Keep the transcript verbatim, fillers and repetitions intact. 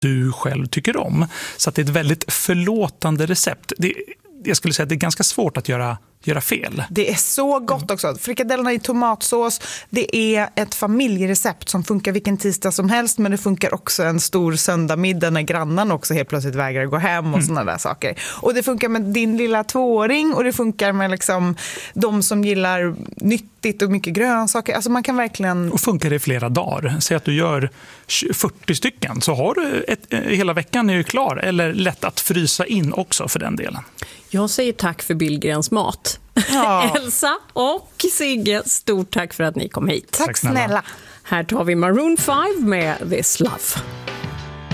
du själv tycker om. Så att det är ett väldigt förlåtande recept. Det, jag skulle säga att det är ganska svårt att göra, göra fel. Det är så gott också. Frikadellerna i tomatsås, det är ett familjerecept som funkar vilken tisdag som helst, men det funkar också en stor söndagmiddag när grannen också helt plötsligt vägrar gå hem och mm. sådana där saker. Och det funkar med din lilla tvååring och det funkar med liksom de som gillar nyttigt och mycket grönsaker. Alltså man kan verkligen... Och funkar det i flera dagar. Säg att du gör fyrtio stycken så har du ett, hela veckan är ju klar. Eller lätt att frysa in också för den delen. Jag säger tack för Billgrens mat. Ja. Elsa och Sigge, stort tack för att ni kom hit. Tack snälla. Här tar vi Maroon five med This Love.